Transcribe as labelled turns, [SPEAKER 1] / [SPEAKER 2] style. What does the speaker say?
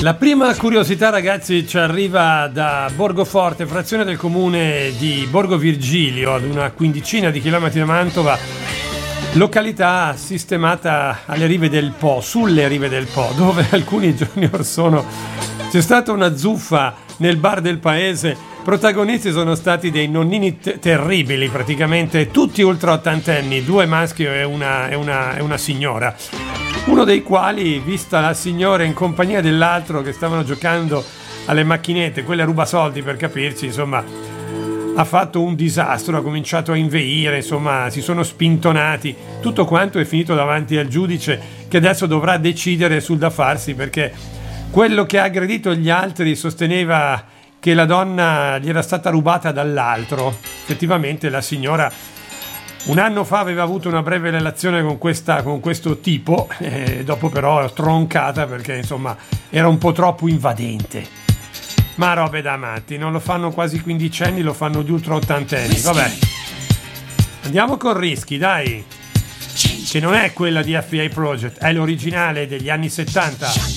[SPEAKER 1] La prima curiosità, ragazzi, ci arriva da Borgoforte, frazione del comune di Borgo Virgilio, ad una quindicina di chilometri da Mantova, località sistemata alle rive del Po, sulle rive del Po, dove alcuni giorni or sono c'è stata una zuffa nel bar del paese. Protagonisti sono stati dei nonnini terribili, praticamente tutti ultra ottantenni, due maschi e una signora. Uno dei quali, vista la signora in compagnia dell'altro che stavano giocando alle macchinette, quelle rubasoldi per capirci, insomma, ha fatto un disastro, ha cominciato a inveire, insomma, si sono spintonati. Tutto quanto è finito davanti al giudice che adesso dovrà decidere sul da farsi, perché quello che ha aggredito gli altri sosteneva che la donna gli era stata rubata dall'altro. Effettivamente la signora un anno fa aveva avuto una breve relazione con questo tipo, dopo però troncata perché insomma era un po' troppo invadente. Ma robe da matti, non lo fanno quasi quindicenni, lo fanno gli ultra ottantenni. Vabbè, andiamo con Rischi, dai, che non è quella di FBI Project, è l'originale degli anni 70.